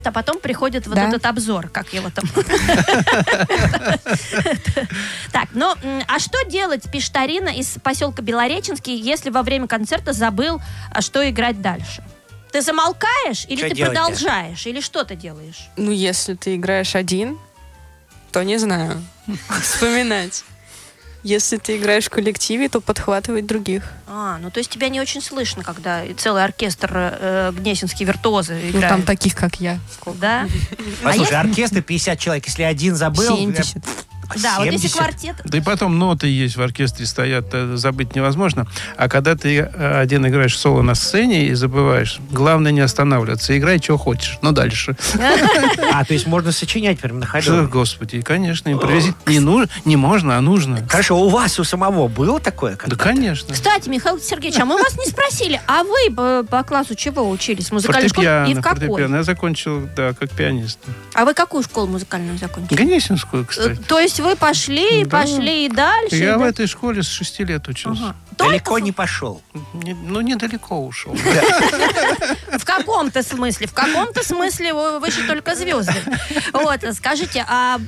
а потом приходит вот этот обзор, как его там. Так, ну, а что делать, пишет Арина из поселка Белореченский, если во время концерта забыл, что играть дальше? Ты замолкаешь, или ты продолжаешь, или что ты делаешь? Ну, если ты играешь один, то не знаю. Вспоминать. Если ты играешь в коллективе, то подхватывать других. Ну то есть тебя не очень слышно, когда целый оркестр гнесинские виртуозы играют. Ну, там таких, как я. Да? Послушай, оркестр 50 человек, если один забыл... 70. Да, вот если квартет... Да и потом ноты есть в оркестре, стоят, забыть невозможно. А когда ты один играешь соло на сцене и забываешь, главное не останавливаться. Играй, что хочешь, но дальше. То есть можно сочинять прямо на ходу? Господи, конечно, импровизировать не можно, а нужно. Хорошо, у вас у самого было такое? Да, конечно. Кстати, Михаил Сергеевич, а мы вас не спросили, а вы по классу чего учились? В музыкальной школе? И в какой? Фортепиано. Я закончил, да, как пианист. А вы какую школу музыкальную закончили? Гнесинскую, кстати. То есть вы пошли и дальше? Я в этой школе с 6 лет учился. Далеко не пошел? Недалеко ушел. В каком-то смысле? В каком-то смысле вы же только звезды. Вот, скажите, а